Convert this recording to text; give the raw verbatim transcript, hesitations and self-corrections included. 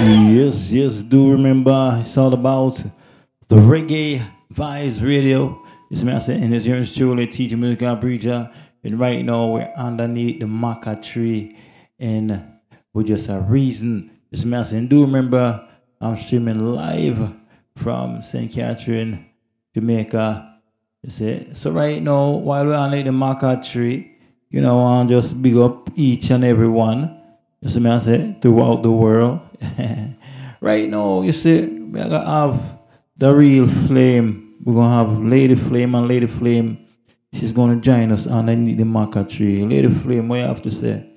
Yes, yes, do remember it's all about the Reggae Vibes Radio. It's me, I said, and it's yours truly, teacher musical preacher. And right now we're underneath the maca tree and with just a reason. It's me, I said, and do remember I'm streaming live from Saint Catherine, Jamaica. You see? So right now, while we're underneath the maca tree, you know, I want to just big up each and every one. You see me, I said, throughout the world. Right now, you see, we're gonna have the real flame. We're gonna have Lady Flame, and Lady Flame, she's gonna join us underneath the maca tree. Lady Flame, what you have to say?